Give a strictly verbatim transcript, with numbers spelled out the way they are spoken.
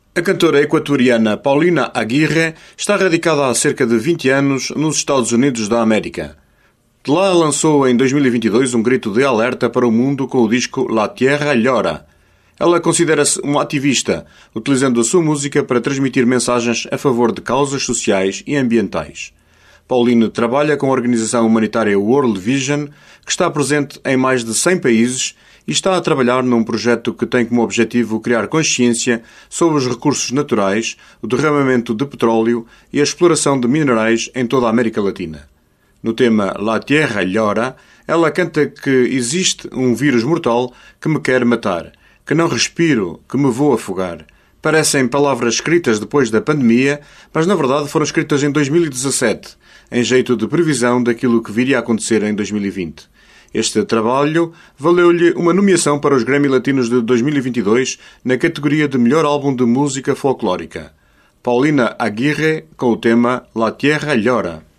A cantora equatoriana Paulina Aguirre está radicada há cerca de vinte anos nos Estados Unidos da América. De lá lançou em dois mil e vinte e dois um grito de alerta para o mundo com o disco La Tierra Llora. Ela considera-se uma ativista, utilizando a sua música para transmitir mensagens a favor de causas sociais e ambientais. Paulina trabalha com a organização humanitária World Vision, que está presente em mais de cem países e está a trabalhar num projeto que tem como objetivo criar consciência sobre os recursos naturais, o derramamento de petróleo e a exploração de minerais em toda a América Latina. No tema La Tierra Llora, ela canta que existe um vírus mortal que me quer matar, que não respiro, que me vou afogar. Parecem palavras escritas depois da pandemia, mas na verdade foram escritas em dois mil e dezassete, em jeito de previsão daquilo que viria a acontecer em dois mil e vinte. Este trabalho valeu-lhe uma nomeação para os Grammy Latinos de dois mil e vinte e dois na categoria de Melhor Álbum de Música Folclórica. Paulina Aguirre com o tema La Tierra Llora.